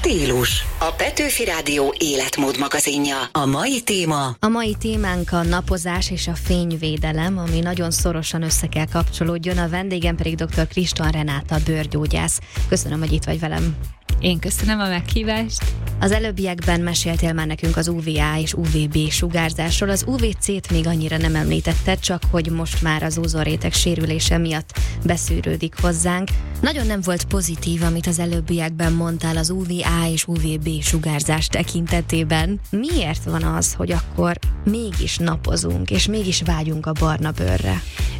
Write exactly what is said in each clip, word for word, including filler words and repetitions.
Stílus. A Petőfi Rádió életmód magazinja. A mai téma... A mai témánk a napozás és a fényvédelem, ami nagyon szorosan össze kell kapcsolódjon. A vendégem pedig dr. Kriston Renáta, bőrgyógyász. Köszönöm, hogy itt vagy velem. Én köszönöm a meghívást. Az előbbiekben meséltél már nekünk az u vé á és u vé bé sugárzásról. Az u vé cét még annyira nem említetted, csak hogy most már az ózonréteg sérülése miatt beszűrődik hozzánk. Nagyon nem volt pozitív, amit az előbbiekben mondtál az u vé á és u vé bé sugárzás tekintetében. Miért van az, hogy akkor mégis napozunk, és mégis vágyunk a barna bőrre?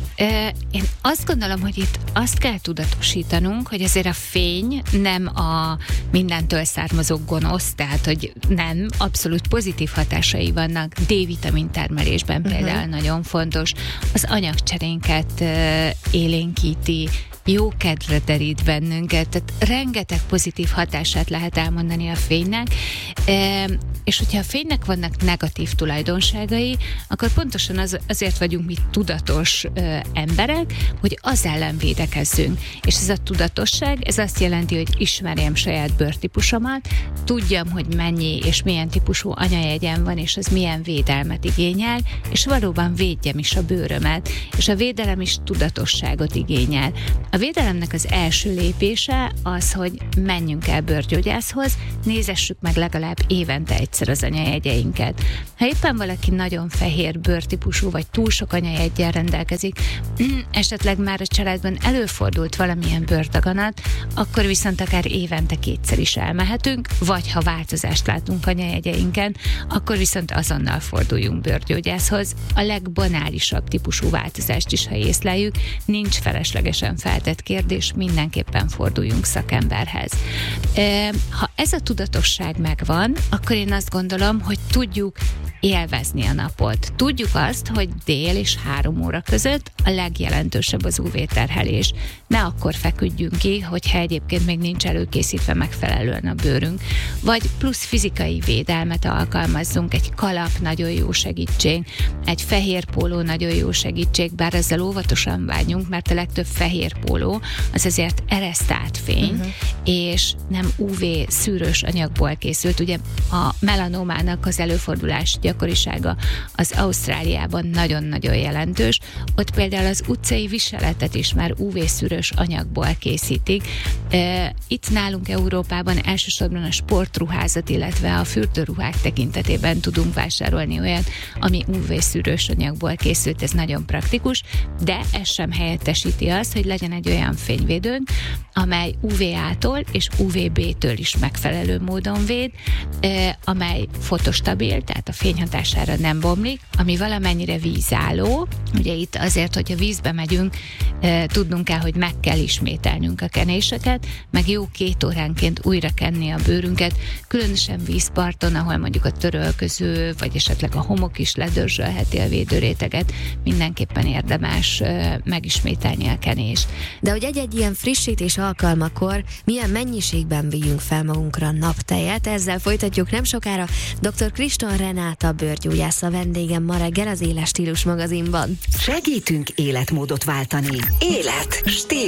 Én azt gondolom, hogy itt azt kell tudatosítanunk, hogy azért a fény nem a mindentől származó gonosz, tehát hogy nem, abszolút pozitív hatásai vannak, D-vitamin termelésben például uh-huh. nagyon fontos, az anyagcserénket élénkíti, jó kedvre derít bennünket, tehát rengeteg pozitív hatását lehet elmondani a fénynek, e, és hogyha a fénynek vannak negatív tulajdonságai, akkor pontosan az, azért vagyunk mi tudatos e, emberek, hogy az ellen védekezzünk. És ez a tudatosság, ez azt jelenti, hogy ismerjem saját bőrtípusomat, tudjam, hogy mennyi és milyen típusú anyajegyem van, és az milyen védelmet igényel, és valóban védjem is a bőrömet. És a védelem is tudatosságot igényel. A védelemnek az első lépése az, hogy menjünk el bőrgyógyászhoz, nézessük meg legalább évente egyszer az anyajegyeinket. Ha éppen valaki nagyon fehér bőrtípusú, vagy túl sok anyajeggyel rendelkezik, esetleg már a családban előfordult valamilyen bőrdaganat, akkor viszont akár évente kétszer is elmehetünk, vagy ha változást látunk anyajegyeinken, akkor viszont azonnal forduljunk bőrgyógyászhoz. A legbanálisabb típusú változást is, ha észleljük, nincs feleslegesen feltett kérdés, mindenképpen forduljunk szakemberhez. Ha ez a tudatosság megvan, akkor én azt gondolom, hogy tudjuk élvezni a napot. Tudjuk azt, hogy dél és három óra között a legjelentősebb az ú vé terhelés. Ne akkor feküdjünk ki, hogyha egyébként még nincs előkészítve megfelelően a bőrünk. Vagy plusz fizikai védelmet alkalmazzunk, egy kalap nagyon jó segítség, egy fehér póló nagyon jó segítség, bár ezzel óvatosan vágyunk, mert a legtöbb fehér póló az azért ereszt át fény, uh-huh. és nem ú vé szűrős anyagból készült. Ugye a melanómának az előfordulás gyakorisága az Ausztráliában nagyon-nagyon jelentős. Ott például az utcai viseletet is már ú vé szűrős anyagból készítik. Itt nálunk Európában elsősorban a sportruházat, illetve a fürdőruhák tekintetében tudunk vásárolni olyat, ami ú vé szűrős anyagból készült, ez nagyon praktikus, de ez sem helyettesíti azt, hogy legyen egy olyan fényvédőnk, amely ú vé á-tól és ú vé bé-től is megfelelő módon véd, amely fotostabil, tehát a fényhatására nem bomlik, ami valamennyire vízálló. Ugye itt azért, hogy a vízbe megyünk, tudnunk kell, hogy meg kell ismételnünk a kenéseket, meg jó két óránként újra kenni a bőrünket, különösen vízparton, ahol mondjuk a törölköző, vagy esetleg a homok is ledörzsölheti a védőréteget, mindenképpen érdemes megismételni a kenést. De hogy egy-egy ilyen frissítés alkalmakor milyen mennyiségben vigyünk fel magunkra naptejet, ezzel folytatjuk nem sokára. doktor Kriston Renáta, bőrgyógyász a vendégem ma reggel az Éles Stílus magazinban. Segítünk életmódot váltani. Élet. Stílus.